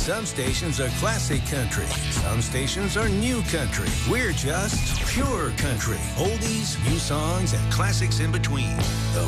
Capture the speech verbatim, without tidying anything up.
Some stations are classic country. Some stations are new country. We're just pure country. Oldies, new songs, and classics in between. The